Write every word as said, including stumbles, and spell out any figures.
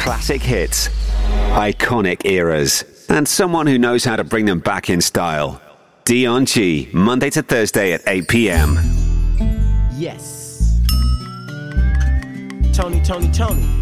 classic hits, iconic eras, and someone who knows how to bring them back in style. Dion G, Monday to Thursday at eight p.m. Yes. Tony, Tony, Tony.